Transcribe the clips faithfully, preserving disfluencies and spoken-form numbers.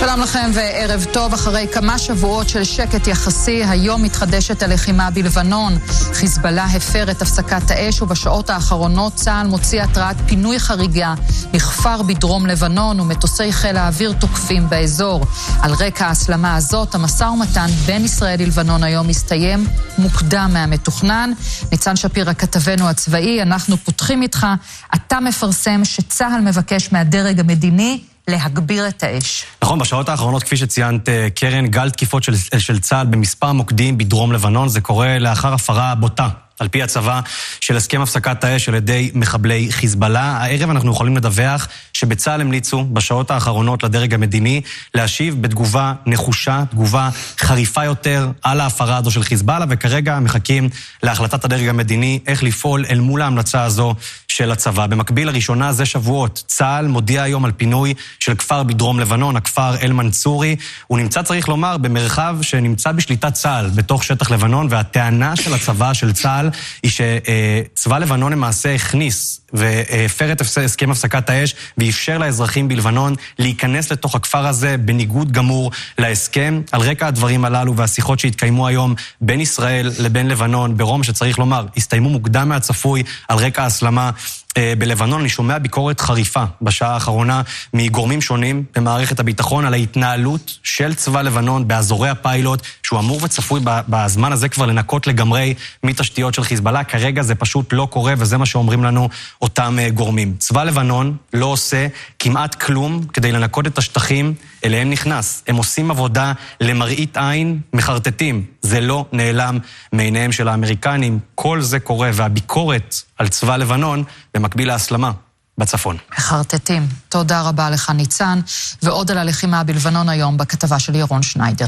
שלום לכם וערב טוב. אחרי כמה שבועות של שקט יחסי, היום מתחדשת הלחימה בלבנון. חיזבאללה הפר את הפסקת האש, ובשעות האחרונות צה"ל מוציא התראת פינוי חריגה לכפר בדרום לבנון, ומטוסי חיל האוויר תוקפים באזור. על רקע ההסלמה הזאת, המשא ומתן בין ישראל ללבנון היום מסתיים מוקדם מהמתוכנן. ניצן שפירא כתבנו הצבאי, אנחנו פותחים איתך. אתה מפרסם שצה"ל מבקש מהדרג המדיני להגביר את האש. נכון, בשעות האחרונות, כפי שציינת קרן, גל תקיפות של, של צה"ל במספר מוקדים בדרום לבנון. זה קורה לאחר הפרה בוטה, על פי הצבא, של הסכם הפסקת האש על ידי מחבלי חיזבאללה. הערב אנחנו יכולים לדווח שבצה"ל המליצו בשעות האחרונות לדרג המדיני להשיב בתגובה נחושה, תגובה חריפה יותר על ההפרה הזו של חיזבאללה, וכרגע מחכים להחלטת הדרג המדיני איך לפעול אל מול ההמלצה הזו של הצבא. במקביל לראשונה זה שבועות, צה"ל מודיע היום על פינוי של כפר בדרום לבנון, הכפר אל מנצורי. הוא נמצא, צריך לומר, במרחב שנמצא בשליטת צה"ל בתוך שטח לבנון, והטענה של הצבא של צה"ל היא שצבא לבנון למעשה הכניס והפר את הסכם הפסקת האש ואפשר לאזרחים בלבנון להיכנס לתוך הכפר הזה בניגוד גמור להסכם. על רקע הדברים הללו והשיחות שהתקיימו היום בין ישראל לבין לבנון ברום, שצריך לומר, הסתיימו מוקדם מהצפוי על רקע ההסלמה בלבנון, אני שומע ביקורת חריפה בשעה האחרונה מגורמים שונים במערכת הביטחון על ההתנהלות של צבא לבנון באזורי הפיילוט, שהוא אמור וצפוי בזמן הזה כבר לנקות לגמרי מתשתיות של חיזבאללה. כרגע זה פשוט לא קורה, וזה מה שאומרים לנו אותם גורמים. צבא לבנון לא עושה כמעט כלום כדי לנקות את השטחים אליהם נכנס. הם עושים עבודה למראית עין, מחרטטים. זה לא נעלם מעיניהם של האמריקנים. כל זה קורה, והביקורת על צבא לבנון במקביל להסלמה בצפון. מחרטטים. תודה רבה לך ניצן. ועוד על הלחימה בלבנון היום בכתבה של ירון שניידר.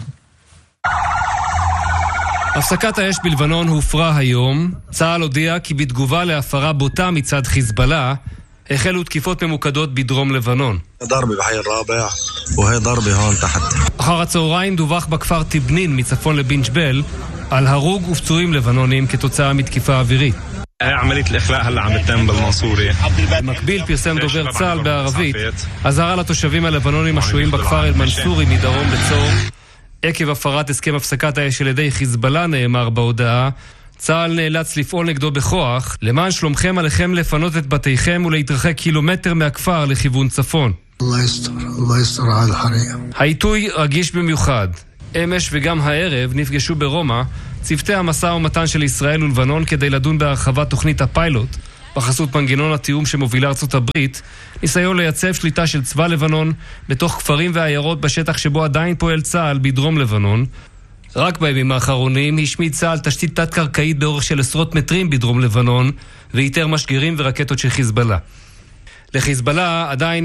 הפסקת האש בלבנון הופרה היום. צה"ל הודיע כי בתגובה להפרה בוטה מצד חיזבאללה, החלו תקיפות ממוקדות בדרום לבנון. ضربة بحي الرابع وهي ضربة هون تحت. אחר הצהריים דווח בכפר טיבנין מצפון לבן ג'בל על הרוג ופצועים לבנונים כתוצאה מתקיפה אווירית. עמלית الإخلاء هلا عم تتم بالمنصورة. במקביל פרסם דובר צה"ל בערבית אזהרה לתושבים הלבנונים השוהים בכפר אל מנסורי מדרום לצור. עקב הפרת הסכם הפסקת האש על ידי חיזבאללה, נאמר בהודעה, צה"ל נאלץ לפעול נגדו בכוח. למען שלומכם עליכם לפנות את בתיכם ולהתרחק קילומטר מהכפר לכיוון צפון. الله يستر الله يستر على الحريق. העיתוי רגיש במיוחד. אמש וגם הערב נפגשו ברומא צוותי המשא ומתן של ישראל ולבנון כדי לדון בהרחבת תוכנית הפיילוט בחסות מנגנון התיאום שמובילה ארצות הברית, ניסיון לייצב שליטה של צבא לבנון בתוך כפרים ועיירות בשטח שבו עדיין פועל צה"ל בדרום לבנון. רק בימים האחרונים השמיד צה"ל תשתית תת-קרקעית באורך של עשרות מטרים בדרום לבנון ואיתר משגרים ורקטות של חיזבאללה. לחיזבאללה עדיין